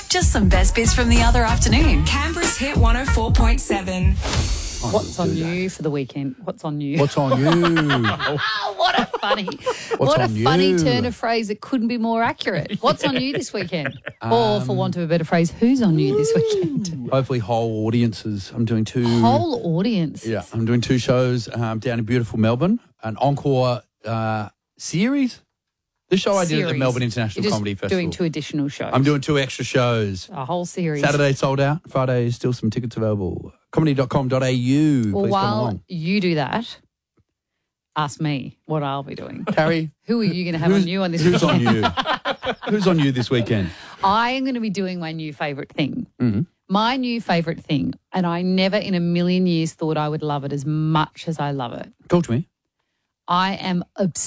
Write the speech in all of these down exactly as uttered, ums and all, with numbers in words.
Just some best bits from the other afternoon. Canberra's Hit one oh four point seven. What's on you for the weekend? What's on you? What's on you? Oh, what a funny, what a on funny you? turn of phrase that couldn't be more accurate. What's on you this weekend? or, for want of a better phrase, who's on you this weekend? Hopefully whole audiences. I'm doing two. Whole audience. Yeah, I'm doing two shows um, down in beautiful Melbourne, an encore uh, series. The show I did at the Series. Melbourne International You're just Comedy Festival. doing two additional shows. I'm doing two extra shows. a whole series. Saturday sold out. Friday still some tickets available. comedy dot com dot a u. Well, Please come while along. you do that, ask me what I'll be doing. Carrie, Who are you going to have who's, on you on this who's weekend? on you? Who's on you this weekend? I am going to be doing my new favourite thing. Mm-hmm. My new favourite thing, and I never in a million years thought I would love it as much as I love it. Talk to me. I am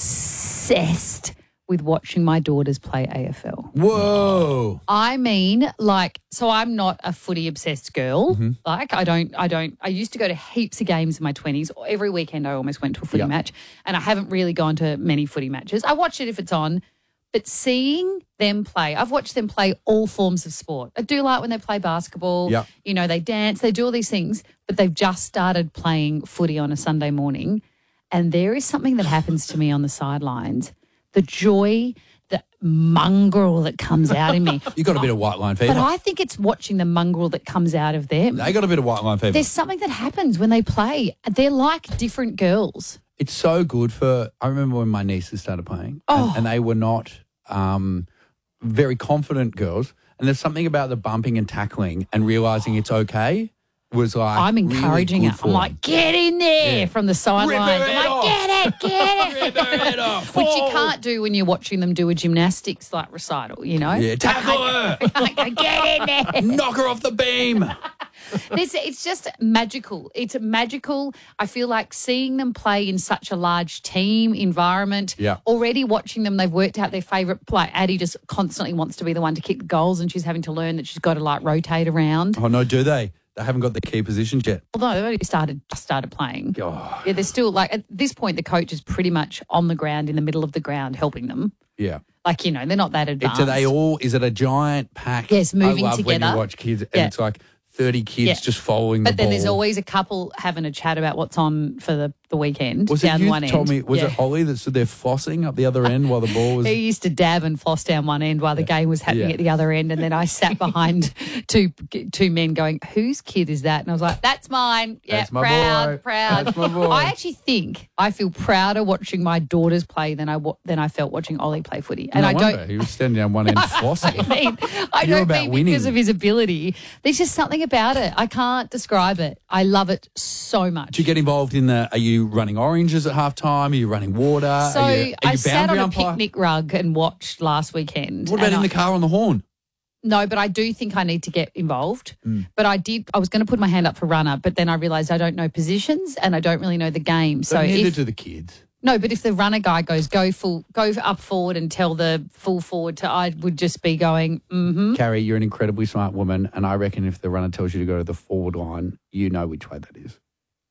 obsessed with watching my daughters play A F L. Whoa. I mean, like, so I'm not a footy obsessed girl. Mm-hmm. Like, I don't, I don't, I used to go to heaps of games in my twenties. Every weekend I almost went to a footy Yeah. match, and I haven't really gone to many footy matches. I watch it if it's on, but seeing them play, I've watched them play all forms of sport. I do like when they play basketball, Yeah. you know, they dance, they do all these things, but they've just started playing footy on a Sunday morning. And there is something that happens to me on the sidelines. The joy, the mongrel that comes out in me. You got a bit of white line fever. But I think it's watching the mongrel that comes out of them. They got a bit of white line fever. There's something that happens when they play. They're like different girls. It's so good for. I remember when my nieces started playing, Oh. and, and they were not um, very confident girls. And there's something about the bumping and tackling and realizing it's okay was like. I'm really encouraging good it. for I'm them. like, get in there Yeah. from the sidelines. Rip her I'm head like, off. get it, get it. Rip her head off. Which you Oh. can't do when you're watching them do a gymnastics like recital, you know? Yeah, tackle her. Like, get in there. Knock her off the beam. It's, it's just magical. It's magical. I feel like seeing them play in such a large team environment. Yeah. Already watching them, they've worked out their favourite play. Addie just constantly wants to be the one to kick the goals, and she's having to learn that she's got to like rotate around. Oh no, do they? They haven't got the key positions yet. Although they've only started just started playing. Oh, Yeah, they're still like at this point the coach is pretty much on the ground in the middle of the ground helping them. yeah. Like, you know, they're not that advanced. It's, are they all? Is it a giant pack? Yes, moving I love when together. you watch kids, and Yeah. it's like thirty kids Yeah. just following the But then ball. there's always a couple having a chat about what's on for the, the weekend Was down it you one that end. told me? Was Yeah. it Ollie that stood there flossing up the other end while the ball was? He used to dab and floss down one end while the game was happening Yeah. at the other end, and then I sat behind two two men going, "Whose kid is that?" And I was like, "That's mine. Yeah, That's my proud, boy. proud." That's my boy. I actually think I feel prouder watching my daughters play than I wa- than I felt watching Ollie play footy, and no I wonder. don't. He was standing down one end flossing. I mean, I You're don't about mean winning. because of his ability. There's just something about it. I can't describe it. I love it so much. Do you get involved in the? Are you running oranges at half time? Are you running water? so are you, are I you sat on boundary a umpire? picnic rug and watched last weekend. What about and in I- the car on the horn? No, but I do think I need to get involved. Mm. But I did. I was going to put my hand up for runner, but then I realised I don't know positions and I don't really know the game. So But neither if do the kids. no, but if the runner guy goes go full, go up forward and tell the full forward to, I would just be going, mm-hmm. Carrie, you're an incredibly smart woman, and I reckon if the runner tells you to go to the forward line, you know which way that is.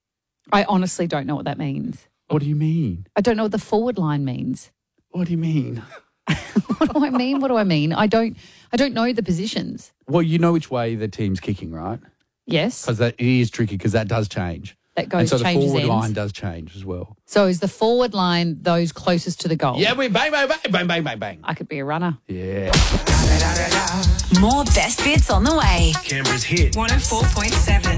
I honestly don't know what that means. What do you mean? I don't know what the forward line means. What do you mean? What do I mean? What do I mean? I don't. I don't know the positions. Well, you know which way the team's kicking, right? Yes, Because that it is tricky because that does change. that goes And so the changes forward ends. line does change as well. So is the forward line those closest to the goal? Yeah, we bang, bang, bang, bang, bang, bang, bang. I could be a runner. Yeah. More best bits on the way. Canberra's Hit one oh four point seven.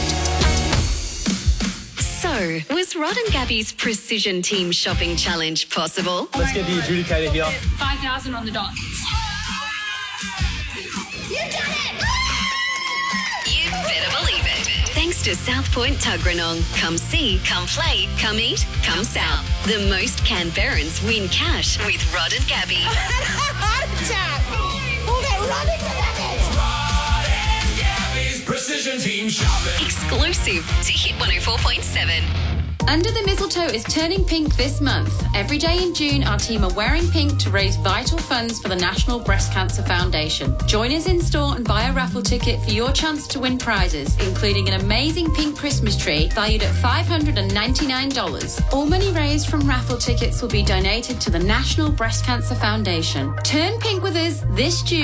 So, was Rod and Gabby's Precision Team Shopping Challenge possible? Let's get the adjudicator here. five thousand on the dot. You better believe it. Thanks to South Point Tuggeranong. Come see, come play, come eat, come south. The most Canberrans win cash with Rod and Gabby. Precision Team Shopping. Exclusive to Hit one oh four point seven. Under the Mistletoe is turning pink this month. Every day in June, our team are wearing pink to raise vital funds for the National Breast Cancer Foundation. Join us in store and buy a raffle ticket for your chance to win prizes, including an amazing pink Christmas tree valued at five hundred ninety-nine dollars. All money raised from raffle tickets will be donated to the National Breast Cancer Foundation. Turn pink with us this June.